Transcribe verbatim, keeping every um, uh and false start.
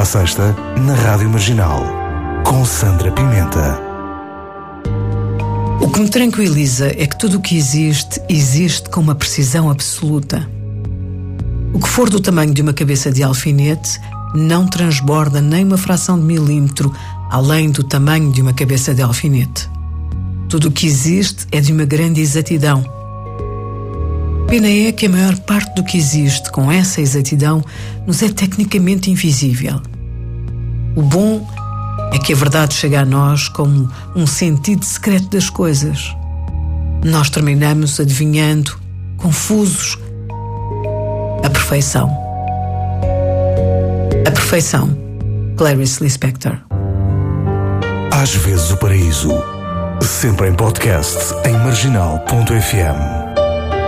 sexta, na Rádio Marginal, com Sandra Pimenta. O que me tranquiliza é que tudo o que existe, existe com uma precisão absoluta. O que for do tamanho de uma cabeça de alfinete não transborda nem uma fração de milímetro além do tamanho de uma cabeça de alfinete. Tudo o que existe é de uma grande exatidão. Pena é que a maior parte do que existe com essa exatidão nos é tecnicamente invisível. O bom é que a verdade chega a nós como um sentido secreto das coisas. Nós terminamos adivinhando, confusos, a perfeição. A perfeição. Clarice Lispector. Às vezes o paraíso. Sempre em podcast em marginal ponto f m.